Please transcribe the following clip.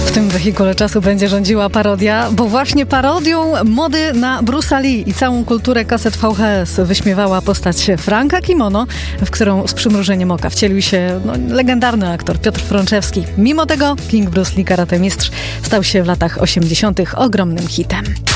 W tym wehikule czasu będzie rządziła parodia, bo właśnie parodią mody na Bruce'a Lee i całą kulturę kaset VHS wyśmiewała postać Franka Kimono, w którą z przymrużeniem oka wcielił się legendarny aktor Piotr Frączewski. Mimo tego King Bruce Lee, karate mistrz, stał się w latach 80. ogromnym hitem.